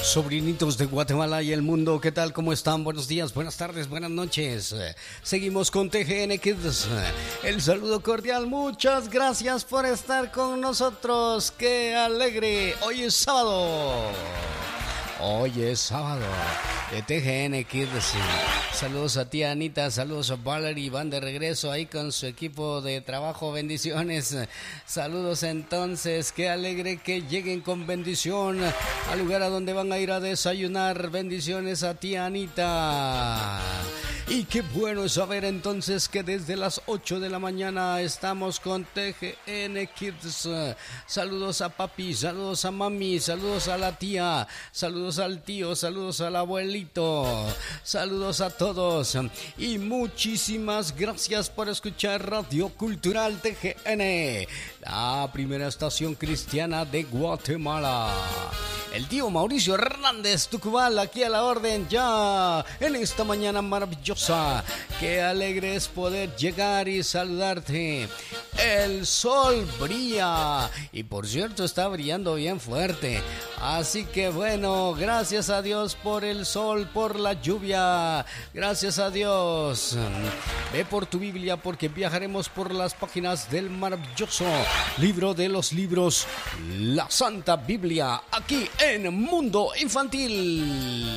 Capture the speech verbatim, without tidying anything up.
Sobrinitos de Guatemala y el mundo, ¿qué tal? ¿Cómo están? Buenos días, buenas tardes, buenas noches. Seguimos con T G N Kids. El saludo cordial, muchas gracias por estar con nosotros. ¡Qué alegre! Hoy es sábado. Hoy es sábado de T G N Kids. Saludos a tía Anita, saludos a Valerie, van de regreso ahí con su equipo de trabajo, bendiciones. Saludos entonces, qué alegre que lleguen con bendición al lugar a donde van a ir a desayunar. Bendiciones a tía Anita. Y qué bueno saber entonces que desde las ocho de la mañana estamos con T G N Kids. Saludos a papi, saludos a mami, saludos a la tía, saludos al tío, saludos al abuelito, saludos a todos. Y muchísimas gracias por escuchar Radio Cultural T G N, la primera estación cristiana de Guatemala. El tío Mauricio Hernández Tucubal aquí a la orden ya en esta mañana maravillosa. Qué alegre es poder llegar y saludarte. El sol brilla y por cierto está brillando bien fuerte. Así que bueno, gracias a Dios por el sol, por la lluvia. Gracias a Dios. Ve por tu Biblia porque viajaremos por las páginas del maravilloso libro de los libros, la Santa Biblia, aquí en Mundo Infantil.